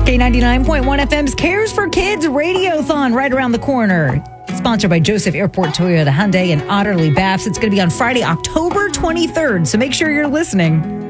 K99.1 FM's Cares for Kids Radiothon right around the corner. Sponsored by Joseph Airport Toyota Hyundai and Otterly Baths. It's going to be on Friday, October 23rd, so make sure you're listening.